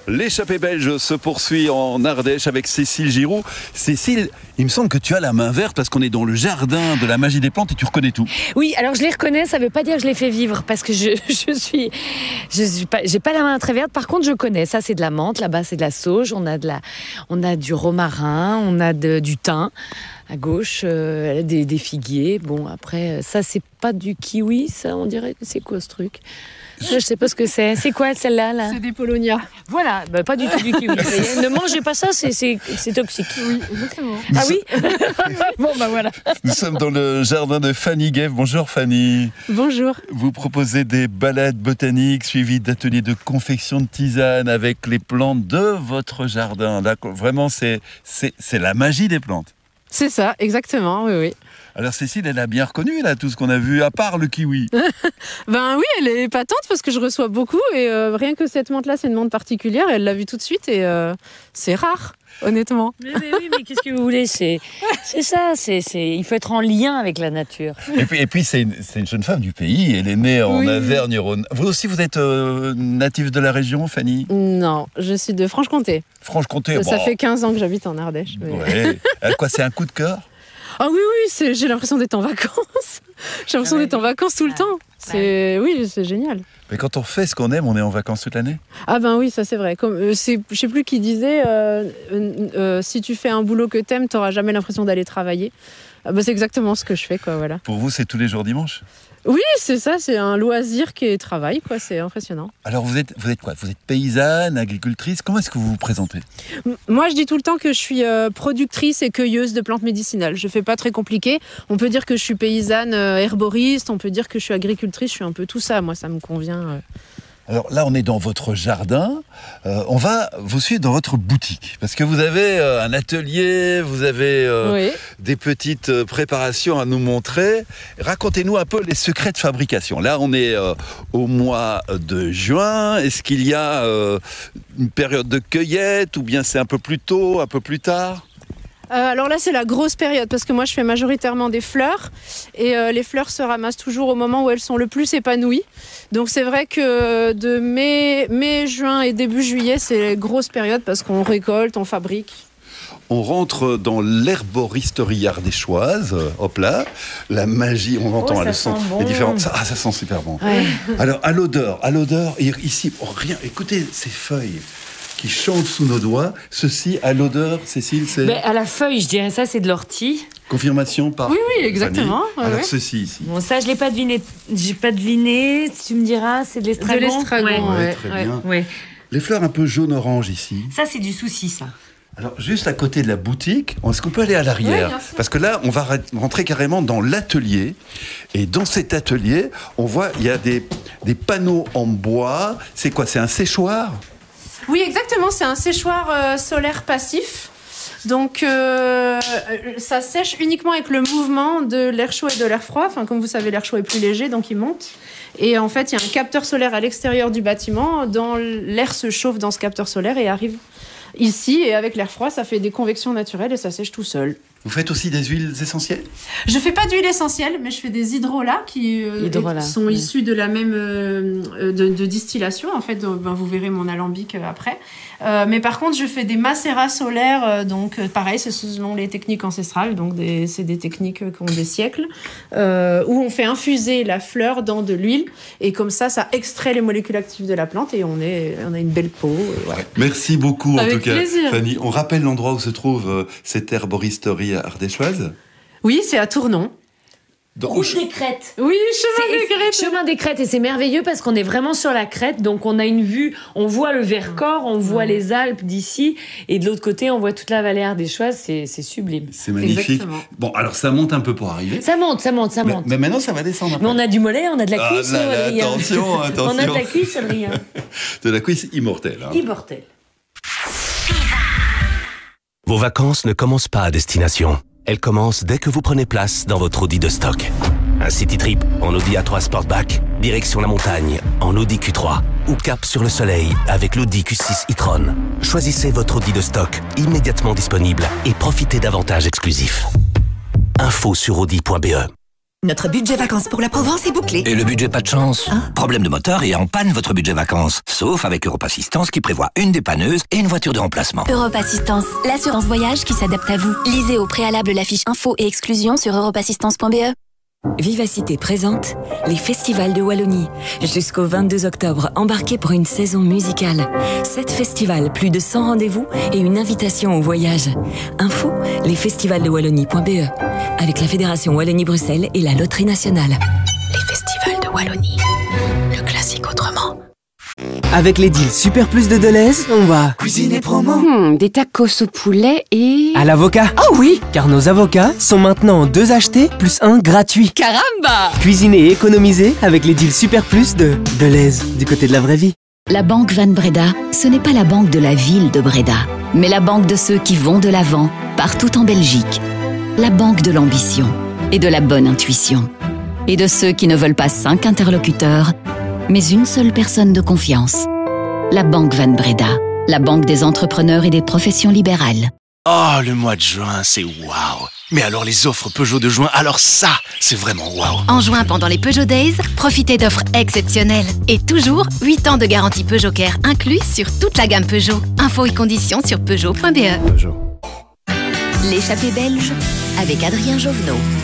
L'échappée belge se poursuit en Ardèche avec Cécile Giroux. Cécile, il me semble que tu as la main verte parce qu'on est dans le jardin de la magie des plantes et tu reconnais tout. Oui, alors je les reconnais, ça ne veut pas dire que je les fais vivre parce que j'ai pas la main très verte. Par contre, je connais. Ça, c'est de la menthe. Là-bas, c'est de la sauge. On a du romarin, on a du thym. À gauche, des figuiers. Bon, après, ça, c'est pas du kiwi, ça, on dirait. C'est quoi ce truc ? Ça, je sais pas ce que c'est. C'est quoi celle-là là ? C'est des polonias. Voilà, pas du tout du kiwi. Ne mangez pas ça, c'est toxique. Oui, exactement. Ah oui ? Bon, voilà. Nous sommes dans le jardin de Fanny Guève. Bonjour Fanny. Bonjour. Vous proposez des balades botaniques suivies d'ateliers de confection de tisanes avec les plantes de votre jardin. Là, vraiment, c'est la magie des plantes. C'est ça, exactement, oui. Alors Cécile, elle a bien reconnu là tout ce qu'on a vu, à part le kiwi. Ben oui, elle est patente parce que je reçois beaucoup et rien que cette menthe-là, c'est une menthe particulière, elle l'a vue tout de suite et c'est rare, honnêtement. Mais qu'est-ce que vous voulez ? C'est ça, il faut être en lien avec la nature. Et puis c'est une jeune femme du pays, elle est née en Auvergne-Rhône. Vous aussi, vous êtes native de la région, Fanny ? Non, je suis de Franche-Comté. Franche-Comté, Ça fait 15 ans que j'habite en Ardèche. Mais... Ouais. Quoi, c'est un coup de cœur ? Ah oui, j'ai l'impression d'être en vacances. J'ai l'impression d'être en vacances tout le temps. Oui, c'est génial. Mais quand on fait ce qu'on aime, on est en vacances toute l'année ? Ah ben oui, ça c'est vrai. Je sais plus qui disait, si tu fais un boulot que t'aimes, t'auras jamais l'impression d'aller travailler. C'est exactement ce que je fais, quoi, voilà. Pour vous, c'est tous les jours dimanche ? Oui, c'est ça, c'est un loisir qui est travail, quoi, c'est impressionnant. Alors vous êtes quoi ? Vous êtes paysanne, agricultrice ? Comment est-ce que vous vous présentez ? Moi, je dis tout le temps que je suis productrice et cueilleuse de plantes médicinales. Je fais pas très compliqué. On peut dire que je suis paysanne herboriste, on peut dire que je suis agricultrice, je suis un peu tout ça. Moi, ça me convient. Alors là, on est dans votre jardin. On va vous suivre dans votre boutique. Parce que vous avez un atelier, vous avez des petites préparations à nous montrer. Racontez-nous un peu les secrets de fabrication. Là, on est au mois de juin. Est-ce qu'il y a une période de cueillette ou bien c'est un peu plus tôt, un peu plus tard ? Alors là, c'est la grosse période parce que moi, je fais majoritairement des fleurs et les fleurs se ramassent toujours au moment où elles sont le plus épanouies. Donc c'est vrai que de mai, juin et début juillet, c'est la grosse période parce qu'on récolte, on fabrique. On rentre dans l'herboristerie ardéchoise. Hop là, la magie, on entend le son, les différents. Ça sent super bon. Ouais. Alors à l'odeur, ici, rien. Écoutez ces feuilles qui chantent sous nos doigts. Ceci, à l'odeur, Cécile, c'est... À la feuille, je dirais ça, c'est de l'ortie. Confirmation par... Oui, exactement. Alors ceci, ici. Bon, ça, je l'ai pas deviné. J'ai pas deviné. Tu me diras, c'est de l'estragon. De l'estragon, Très bien. Ouais. Les fleurs un peu jaune-orange ici. Ça, c'est du souci, ça. Alors, juste à côté de la boutique, est-ce qu'on peut aller à l'arrière ? Oui, bien sûr. Parce que là, on va rentrer carrément dans l'atelier. Et dans cet atelier, on voit, il y a des panneaux en bois. C'est quoi ? C'est un séchoir ? Oui, exactement. C'est un séchoir solaire passif. Donc, ça sèche uniquement avec le mouvement de l'air chaud et de l'air froid. Enfin, comme vous savez, l'air chaud est plus léger, donc il monte. Et en fait, il y a un capteur solaire à l'extérieur du bâtiment. L'air se chauffe dans ce capteur solaire et arrive ici. Et avec l'air froid, ça fait des convections naturelles et ça sèche tout seul. Vous faites aussi des huiles essentielles ? Je fais pas d'huile essentielle, mais je fais des hydrolats qui sont issus de la même de distillation. En fait, vous verrez mon alambic après. Mais par contre, je fais des macérats solaires. Donc, pareil, c'est selon les techniques ancestrales. Donc, c'est des techniques qui ont des siècles, où on fait infuser la fleur dans de l'huile. Et comme ça extrait les molécules actives de la plante et on a une belle peau. Voilà. Merci beaucoup, Avec en tout cas, plaisir. Fanny. On rappelle l'endroit où se trouve cette herboristerie ardéchoise ? Oui, c'est à Tournon. Rouge des Crêtes. Oui, chemin des Crêtes. Chemin des Crêtes. Et c'est merveilleux parce qu'on est vraiment sur la crête. Donc, on a une vue. On voit le Vercors, on voit les Alpes d'ici. Et de l'autre côté, on voit toute la vallée ardéchoise. C'est sublime. C'est magnifique. Exactement. Bon, alors ça monte un peu pour arriver. Ça monte. Mais maintenant, ça va descendre. Mais on a du mollet, on a de la cuisse, Adrien. Attention. On a de la cuisse, Adrien. De la cuisse immortelle. Immortelle. Vos vacances ne commencent pas à destination. Elles commencent dès que vous prenez place dans votre Audi de stock. Un city trip en Audi A3 Sportback, direction la montagne en Audi Q3 ou cap sur le soleil avec l'Audi Q6 e-tron. Choisissez votre Audi de stock immédiatement disponible et profitez d'avantages exclusifs. Info sur audi.be. Notre budget vacances pour la Provence est bouclé. Et le budget pas de chance? Problème de moteur et en panne votre budget vacances. Sauf avec Europe Assistance qui prévoit une dépanneuse et une voiture de remplacement. Europe Assistance, l'assurance voyage qui s'adapte à vous. Lisez au préalable la fiche info et exclusion sur europeassistance.be. Vivacité présente les festivals de Wallonie. Jusqu'au 22 octobre, embarquez pour une saison musicale. 7 festivals, plus de 100 rendez-vous et une invitation au voyage. Info, lesfestivalsdewallonie.be. Avec la Fédération Wallonie-Bruxelles et la Loterie Nationale. Les festivals de Wallonie. Le classique autrement. Avec les deals Super Plus de Deleuze, on va Cuisiner promo. Des tacos au poulet et... à l'avocat. Oh oui! Car nos avocats sont maintenant 2 achetés plus 1 gratuit. Caramba! Cuisiner et économiser avec les deals Super Plus de Deleuze, du côté de la vraie vie. La Banque Van Breda, ce n'est pas la banque de la ville de Breda, mais la banque de ceux qui vont de l'avant, partout en Belgique. La banque de l'ambition et de la bonne intuition. Et de ceux qui ne veulent pas 5 interlocuteurs, mais une seule personne de confiance. La Banque Van Breda, la banque des entrepreneurs et des professions libérales. Oh, le mois de juin, c'est waouh! Mais alors les offres Peugeot de juin, alors ça, c'est vraiment waouh! En juin, pendant les Peugeot Days, profitez d'offres exceptionnelles. Et toujours, 8 ans de garantie Peugeot Care inclus sur toute la gamme Peugeot. Infos et conditions sur Peugeot.be. L'échappée belge avec Adrien Jovenot.